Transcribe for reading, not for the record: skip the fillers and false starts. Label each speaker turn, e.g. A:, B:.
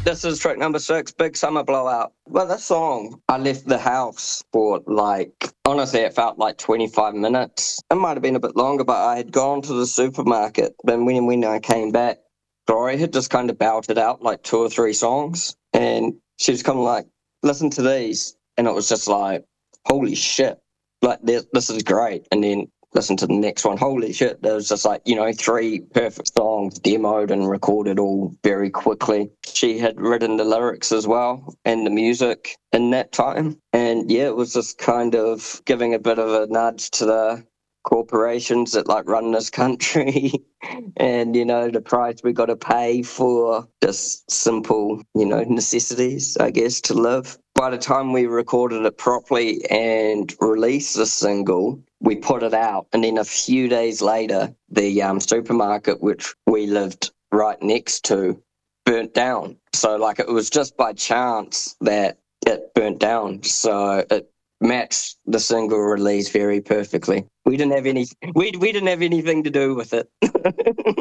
A: This is track number 6, Big Summer Blowout. Well, this song, I left the house for honestly, it felt like 25 minutes. It might have been a bit longer, but I had gone to the supermarket. But when I came back, Gloria had just kind of belted out like 2 or 3 songs. And she was kind of like, listen to these. And it was just like, holy shit, like this is great. And then listen to the next one. Holy shit, there was just 3 perfect songs demoed and recorded all very quickly. She had written the lyrics as well and the music in that time. And yeah, it was just kind of giving a bit of a nudge to the corporations that run this country and the price we got to pay for just simple necessities, I guess, to live. By the time we recorded it properly and released the single, we put it out, and then a few days later the supermarket which we lived right next to burnt down. So it was just by chance that it burnt down, so it matched the single release very perfectly. We didn't have anything to do with it.